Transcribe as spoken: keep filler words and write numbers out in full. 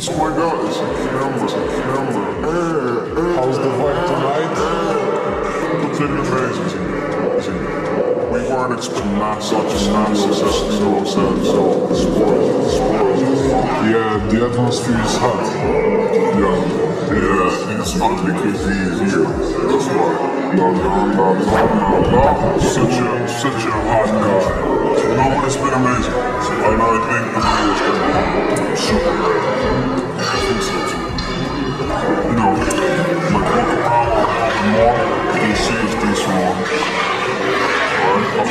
Oh my god, it's a camera, it's a camera. Hey, hey, How's the vibe tonight? it's been amazing. We weren't expecting such a massive session, so sad, so spoiled, spoiled. Yeah, the atmosphere is hot. Yeah, yeah, it's hot because he's here. That's why. La la la la la la. Such a, such a hot guy. You know what, it's been amazing. And I think the video's gonna be